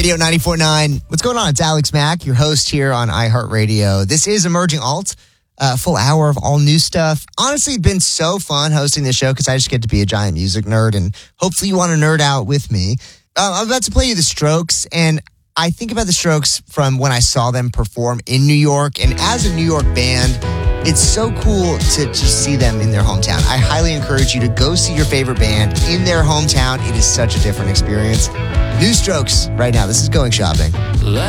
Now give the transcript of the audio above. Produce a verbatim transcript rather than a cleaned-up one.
Radio ninety-four point nine. What's going on? It's Alex Mack, your host here on iHeartRadio. This is Emerging Alt, a full hour of all new stuff. Honestly, it's been so fun hosting this show because I just get to be a giant music nerd, and hopefully you want to nerd out with me. Uh, I'm about to play you The Strokes, and I think about The Strokes from when I saw them perform in New York, and as a New York band, it's so cool to just see them in their hometown. I highly encourage you to go see your favorite band in their hometown. It is such a different experience. New Strokes right now. This is Going Shopping.